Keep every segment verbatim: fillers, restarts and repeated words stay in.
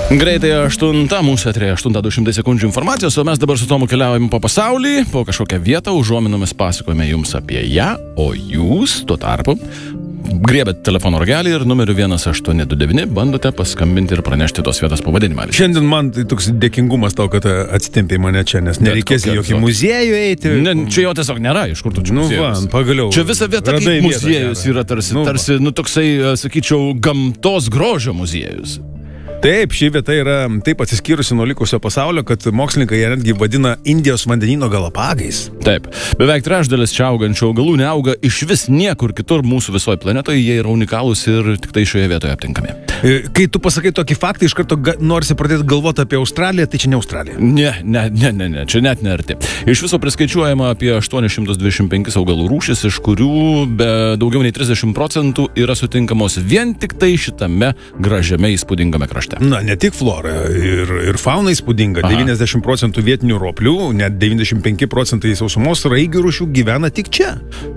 Greitai aštunta, mūsų eterėje aštunta du šimtai sekundžių informacijos, o mes dabar su Tomu keliaujame po pasaulį, po kažkokią vietą, užuominomis pasakojame jums apie ją, o jūs tuo tarpu griebėt telefono ragelį ir numeriu vienas aštuoni du devyni bandote paskambinti ir pranešti tos vietos pavadinimą. Šiandien man tai toks dėkingumas tau, kad atsitempė mane čia, nes nereikės į jokį muziejų eiti. Ne, čia jo tiesiog nėra, iš kur tu čia nu, muziejus. Va, pagaliau. Čia visa vieta kaip muziejus yra tarsi, nu, tarsi, nu toksai, sakyčiau, gamtos grožio muziejus. Taip, ši vieta yra taip atsiskyrusi nuo likusio pasaulio, kad mokslininkai ją netgi vadina Indijos vandenyno Galapagais. Taip, beveik trečdalis čia augančių augalų neauga iš vis niekur kitur mūsų visoje planetoje, jie yra unikalūs ir tik tai šioje vietoje aptinkami. Kai tu pasakai tokį faktą, iš karto norisi pradėti galvoti apie Australiją, tai čia ne Australija. Ne, ne, ne, ne, ne čia net nearti. Iš viso priskaičiuojama apie aštuoni šimtai dvidešimt penki augalų rūšis, iš kurių be daugiau nei trisdešimt procentų yra sutinkamos vien tik tai šitame gražiame įspūdingame krašte. Na, ne tik flora, ir, ir fauna įspūdinga. Aha. devyniasdešimt procentų vietinių roplių, net devyniasdešimt penki procentai sausumos raigių rūšių gyvena tik čia.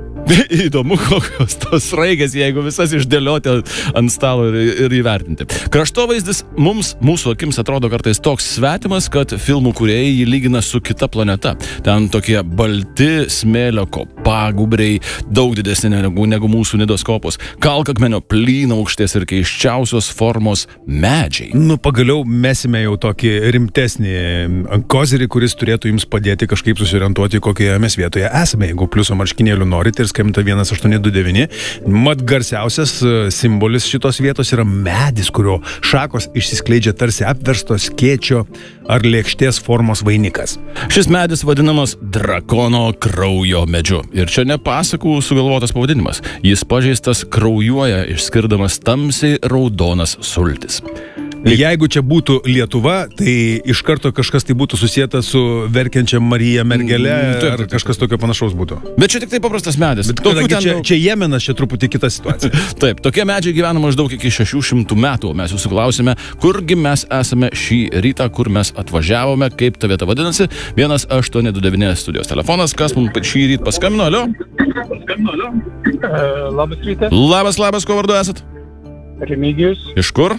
Įdomu, kokios tos raigės, jeigu visas išdėlioti ant stalo ir, ir įvertinti. Kraštovaizdis mums, mūsų akims atrodo kartais toks svetimas, kad filmų kūrėjai jį lygina su kita planeta. Ten tokie balti smėlio kopagūbriai, daug didesni negu, negu mūsų nidoskopus, kalkakmenio plynaukštės ir keiščiausios formos medžiai. Nu, pagaliau mesime jau tokį rimtesnį kozirį, kuris turėtų jums padėti kažkaip susiorientuoti, kokioje mes vietoje esame. Jeigu pliuso marškinėlių norite ir skambinta vienas aštuoni du devyni. Mat garsiausias simbolis šitos vietos yra medis, kurio šakos išsiskleidžia tarsi apverstos skėčio ar lėkštės formos vainikas. Šis medis vadinamas drakono kraujo medžiu. Ir čia ne pasakų sugalvotas pavadinimas. Jis pažeistas kraujuoja, išskirdamas tamsiai raudonas sultis. Jeigu čia būtų Lietuva, tai iš karto kažkas tai būtų susijęta su verkiančia Marija mergele, mm, taip, ar kažkas tokio panašaus būtų. Bet čia tik tai paprastas medis. Bet ten, čia, čia Jemenas, čia truputį kita situacija. Taip, tokie medžiai gyvena maždaug iki šešių šimtų metų. Mes jūsų klausime, kurgi mes esame šį rytą, kur mes atvažiavome, kaip ta vieta vadinasi. vienas aštuoni du devyni studijos telefonas. Kas mums šį rytą paskambino? Alio? Paskambino, alio? Uh, labas rytas. Labas, labas, kuo vardu esat? Remigijus. Iš kur?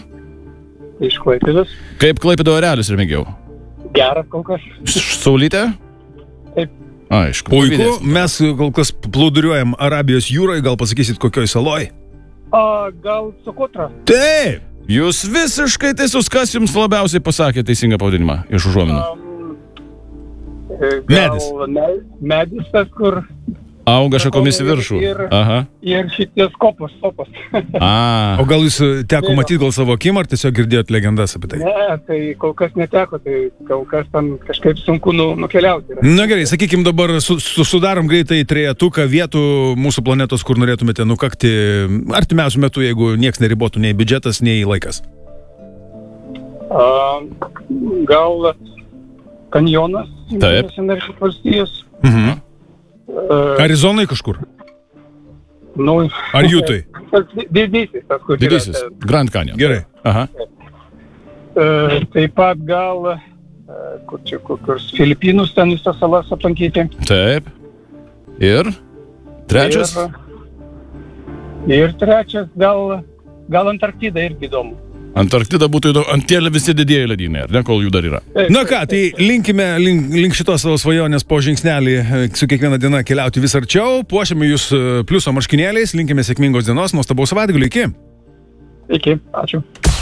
Iš Klaipėdos. Kaip Klaipėdo orelis, Remigijau? Geras kol kas. Saulytė? Taip. Aišku. Puiku, mes kol kas plūduriuojam Arabijos jūroje, gal pasakysit kokioj saloj? A, gal Sokotra? Taip. Jūs visiškai teisus, kas jums labiausiai pasakė teisingą pavadinimą iš užuominų? Um, medis. Me, medis tas, kur... Auga šakomis į viršų. Ir, Aha. ir šities kopos, kopos. A. O gal jūs teko matyti gal savo akim, ar tiesiog girdėjot legendas apie tai? Ne, tai kol kas neteko, tai kol kas tam kažkaip sunku nu, nukeliauti. Yra. Na gerai, sakykim dabar su, su, sudarom greitai trejetuką vietų mūsų planetos, kur norėtumėte nukakti artimiausių metų, jeigu nieks neribotų nei biudžetas, nei laikas. A, gal kanjonas. Taip. Amerikos valstijos. Mhm. Arizonai kažkur? Nu, ar Jutai? Didysis tas, kur Didysis, yra. Grand Canyon. Gerai. Aha. E, taip pat gal, e, kur čia, kokius Filipinus ten visas salas aplankyti. Taip. Ir? Trečias? Ir, ir trečias, gal, gal Antarktida irgi įdomu. Antarktida būtų įdomu, ant tie visi didieji ledynai, ar ne, kol jų dar yra. Na ką, tai linkime link, link šitos savo svajonės po žingsnelį su kiekviena diena keliauti vis arčiau, puošiame jūs pliuso marškinėliais, linkime sėkmingos dienos, nuostabaus savaitgalio, iki. Iki, ačiū.